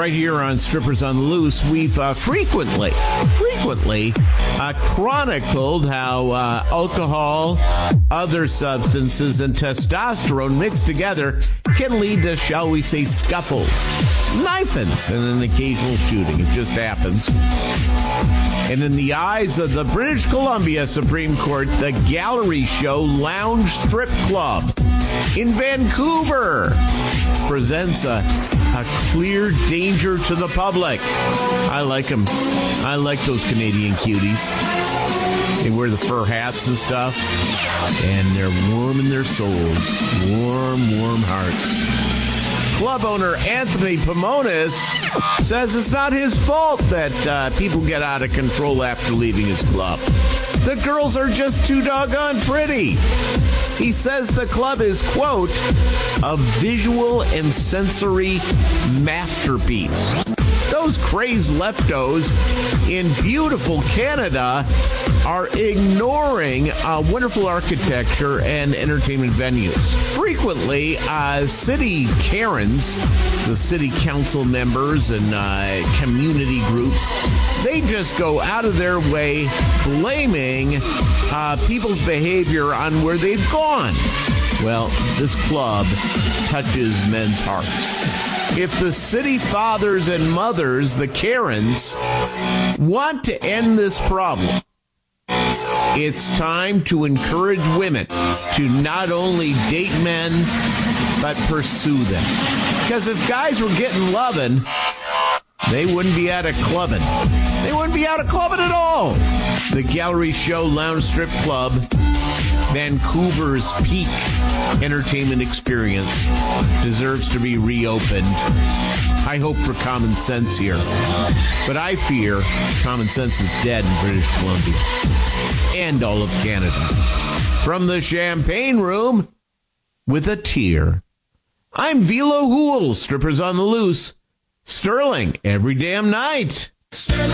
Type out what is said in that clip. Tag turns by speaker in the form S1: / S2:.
S1: right here on Strippers on the Loose, we've frequently chronicled how alcohol, other substances, and testosterone mixed together can lead to, shall we say, scuffles, knife-ins, and an occasional shooting. It just happens. And in the eyes of the British Columbia Supreme Court, the Gallery Show Lounge Strip Club in Vancouver presents a clear danger to the public. I like them. I like those Canadian cuties. They wear the fur hats and stuff, and they're warm in their souls. Warm hearts. Club owner Anthony Pomonis says it's not his fault that people get out of control after leaving his club. The girls are just too doggone pretty. He says the club is, quote, a visual and sensory masterpiece. Those crazed leptos in beautiful Canada are ignoring wonderful architecture and entertainment venues. Frequently, city Karens, the city council members and community groups, they just go out of their way blaming people's behavior on where they've gone. Well, this club touches men's hearts. If the city fathers and mothers, the Karens, want to end this problem, it's time to encourage women to not only date men, but pursue them. Because if guys were getting lovin', they wouldn't be out of clubbing. They wouldn't be out of clubbing at all. The Gallery Show Lounge Strip Club, Vancouver's peak entertainment experience, deserves to be reopened. I hope for common sense here. But I fear common sense is dead in British Columbia and all of Canada. From the Champagne Room, with a tear, I'm Velo Hool, Strippers on the Loose. Sterling, every damn night. Sterling.